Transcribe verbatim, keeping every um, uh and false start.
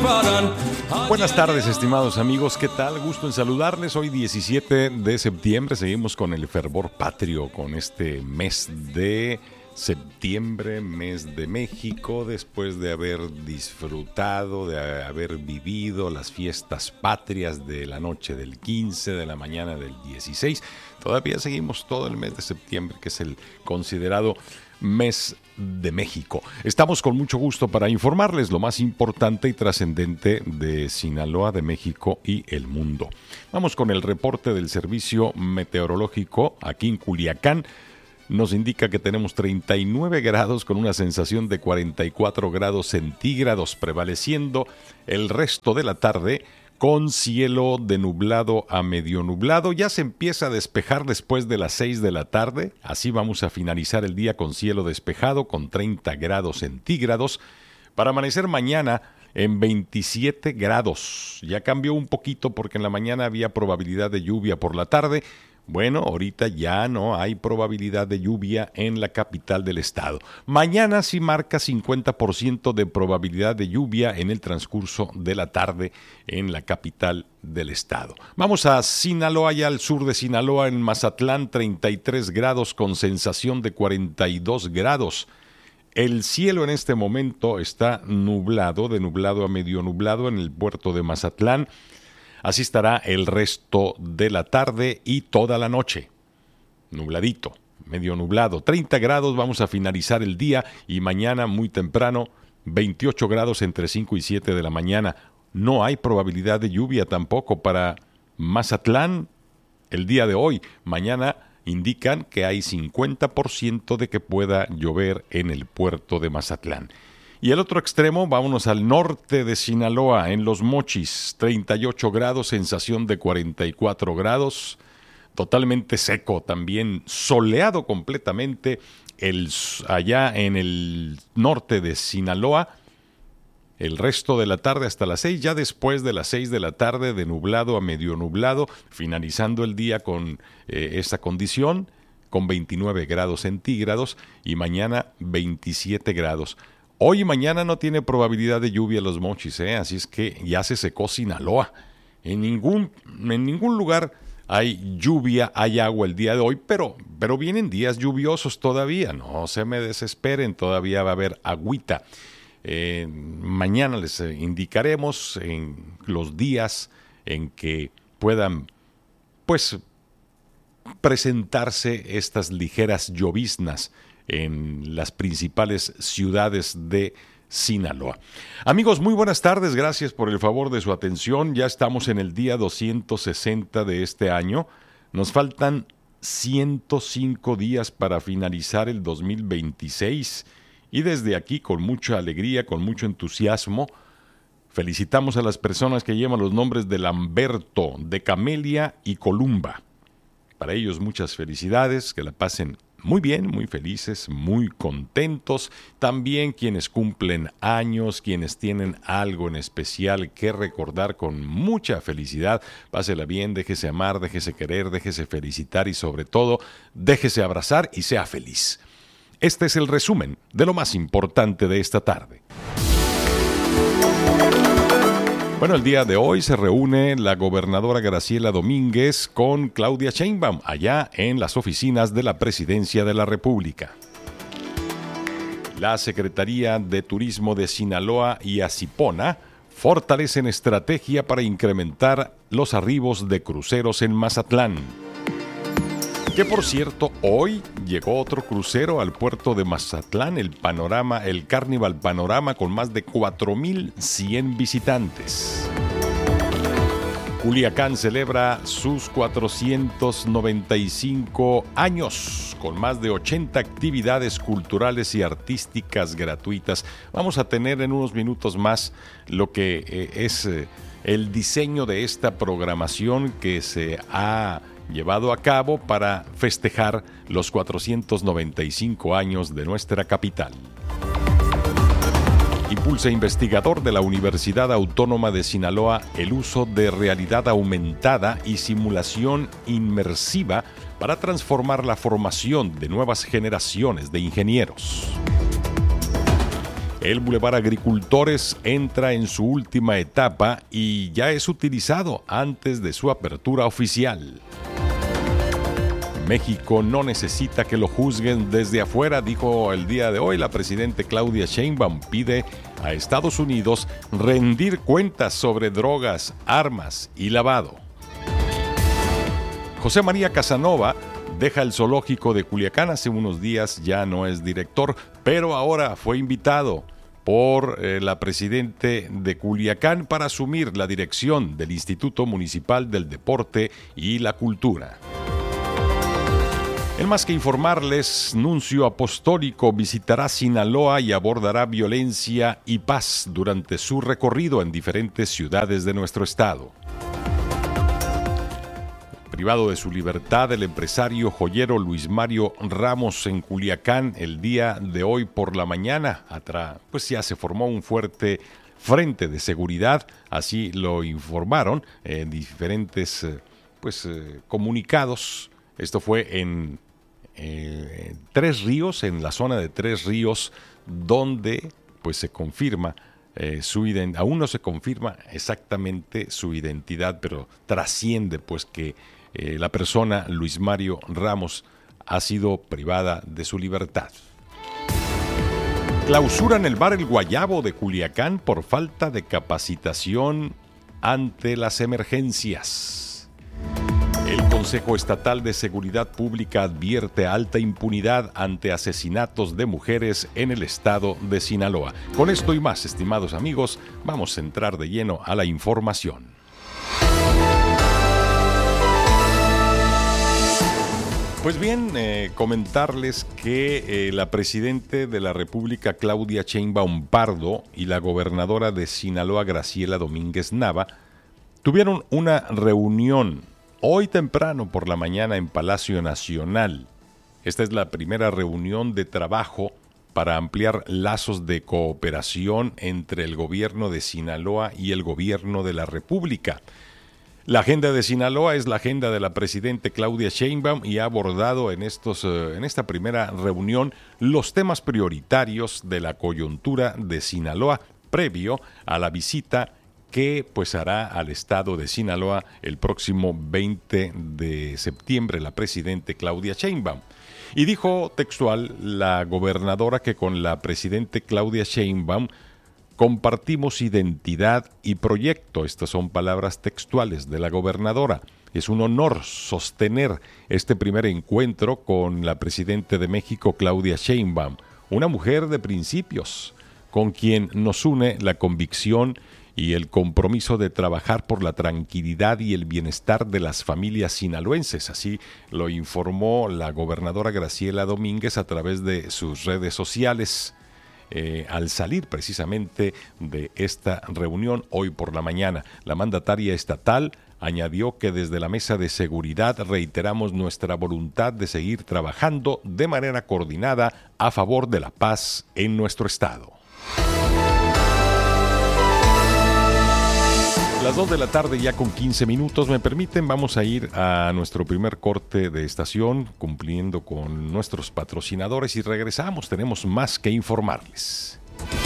Buenas tardes, estimados amigos, ¿qué tal? Gusto en saludarles. Hoy diecisiete de septiembre, seguimos con el fervor patrio, con este mes de septiembre, mes de México, después de haber disfrutado, de haber vivido las fiestas patrias de la noche del quince, de la mañana del dieciséis. Todavía seguimos todo el mes de septiembre, que es el considerado mes de México. Estamos con mucho gusto para informarles lo más importante y trascendente de Sinaloa, de México y el mundo. Vamos con el reporte del Servicio Meteorológico aquí en Culiacán. Nos indica que tenemos treinta y nueve grados con una sensación de cuarenta y cuatro grados centígrados, prevaleciendo el resto de la tarde con cielo de nublado a medio nublado. Ya se empieza a despejar después de las seis de la tarde. Así vamos a finalizar el día con cielo despejado con treinta grados centígrados. Para amanecer mañana en veintisiete grados. Ya cambió un poquito porque en la mañana había probabilidad de lluvia por la tarde. Bueno, ahorita ya no hay probabilidad de lluvia en la capital del estado. Mañana sí marca cincuenta por ciento de probabilidad de lluvia en el transcurso de la tarde en la capital del estado. Vamos a Sinaloa, ya al sur de Sinaloa, en Mazatlán, treinta y tres grados con sensación de cuarenta y dos grados. El cielo en este momento está nublado, de nublado a medio nublado en el puerto de Mazatlán. Así estará el resto de la tarde y toda la noche. Nubladito, medio nublado. treinta grados, vamos a finalizar el día y mañana muy temprano, veintiocho grados entre cinco y siete de la mañana. No hay probabilidad de lluvia tampoco para Mazatlán el día de hoy. Mañana indican que hay cincuenta por ciento de que pueda llover en el puerto de Mazatlán. Y el otro extremo, vámonos al norte de Sinaloa, en Los Mochis, treinta y ocho grados, sensación de cuarenta y cuatro grados, totalmente seco también, soleado completamente el, allá en el norte de Sinaloa. El resto de la tarde hasta las seis, ya después de las seis de la tarde, de nublado a medio nublado, finalizando el día con eh, esta condición, con veintinueve grados centígrados y mañana veintisiete grados. Hoy y mañana no tiene probabilidad de lluvia Los Mochis, ¿eh? Así es que ya se secó Sinaloa. En ningún, en ningún lugar hay lluvia, hay agua el día de hoy, pero, pero vienen días lluviosos todavía. No se me desesperen, todavía va a haber agüita. Eh, mañana les indicaremos en los días en que puedan, pues, presentarse estas ligeras lloviznas en las principales ciudades de Sinaloa. Amigos, muy buenas tardes, gracias por el favor de su atención. Ya estamos en el día doscientos sesenta de este año. Nos faltan ciento cinco días para finalizar el dos mil veintiséis y desde aquí, con mucha alegría, con mucho entusiasmo, felicitamos a las personas que llevan los nombres de Lamberto, de Camelia y Columba. Para ellos muchas felicidades, que la pasen muy bien, muy felices, muy contentos. También quienes cumplen años, quienes tienen algo en especial que recordar con mucha felicidad. Pásela bien, déjese amar, déjese querer, déjese felicitar y sobre todo, déjese abrazar y sea feliz. Este es el resumen de lo más importante de esta tarde. Bueno, el día de hoy se reúne la gobernadora Graciela Domínguez con Claudia Sheinbaum allá en las oficinas de la Presidencia de la República. La Secretaría de Turismo de Sinaloa y Asipona fortalecen estrategia para incrementar los arribos de cruceros en Mazatlán. Que por cierto, hoy llegó otro crucero al puerto de Mazatlán, el Panorama, el Carnival Panorama, con más de cuatro mil cien visitantes. Culiacán celebra sus cuatrocientos noventa y cinco años, con más de ochenta actividades culturales y artísticas gratuitas. Vamos a tener en unos minutos más lo que eh, es eh, el diseño de esta programación que se ha llevado a cabo para festejar los cuatrocientos noventa y cinco años de nuestra capital. Impulsa investigador de la Universidad Autónoma de Sinaloa el uso de realidad aumentada y simulación inmersiva para transformar la formación de nuevas generaciones de ingenieros. El Boulevard Agricultores entra en su última etapa y ya es utilizado antes de su apertura oficial. México no necesita que lo juzguen desde afuera, dijo el día de hoy la presidenta Claudia Sheinbaum. Pide a Estados Unidos rendir cuentas sobre drogas, armas y lavado. José María Casanova deja el zoológico de Culiacán. Hace unos días ya no es director, pero ahora fue invitado por eh, la presidenta de Culiacán para asumir la dirección del Instituto Municipal del Deporte y la Cultura. En más que informarles, Nuncio Apostólico visitará Sinaloa y abordará violencia y paz durante su recorrido en diferentes ciudades de nuestro estado. Privado de su libertad, el empresario joyero Luis Mario Ramos en Culiacán el día de hoy por la mañana. Atra, pues ya se formó un fuerte frente de seguridad, así lo informaron en diferentes pues, eh, comunicados. Esto fue en eh, Tres Ríos, en la zona de Tres Ríos, donde pues se confirma eh, su identidad. Aún no se confirma exactamente su identidad, pero trasciende pues que eh, la persona Luis Mario Ramos ha sido privada de su libertad. Clausuran el bar El Guayabo de Culiacán por falta de capacitación ante las emergencias. El Consejo Estatal de Seguridad Pública advierte alta impunidad ante asesinatos de mujeres en el estado de Sinaloa. Con esto y más, estimados amigos, vamos a entrar de lleno a la información. Pues bien, eh, comentarles que eh, la presidenta de la República, Claudia Sheinbaum Pardo, y la gobernadora de Sinaloa, Graciela Domínguez Nava, tuvieron una reunión hoy temprano por la mañana en Palacio Nacional. Esta es la primera reunión de trabajo para ampliar lazos de cooperación entre el gobierno de Sinaloa y el gobierno de la República. La agenda de Sinaloa es la agenda de la presidenta Claudia Sheinbaum y ha abordado en, estos, en esta primera reunión los temas prioritarios de la coyuntura de Sinaloa previo a la visita que pues hará al estado de Sinaloa el próximo veinte de septiembre la presidenta Claudia Sheinbaum. Y dijo textual la gobernadora que con la presidenta Claudia Sheinbaum compartimos identidad y proyecto. Estas son palabras textuales de la gobernadora. Es un honor sostener este primer encuentro con la presidenta de México, Claudia Sheinbaum, una mujer de principios, con quien nos une la convicción y el compromiso de trabajar por la tranquilidad y el bienestar de las familias sinaloenses. Así lo informó la gobernadora Graciela Domínguez a través de sus redes sociales. Eh, al salir precisamente de esta reunión hoy por la mañana, la mandataria estatal añadió que desde la Mesa de Seguridad reiteramos nuestra voluntad de seguir trabajando de manera coordinada a favor de la paz en nuestro estado. Las dos de la tarde ya con quince minutos, me permiten, vamos a ir a nuestro primer corte de estación, cumpliendo con nuestros patrocinadores y regresamos, tenemos más que informarles.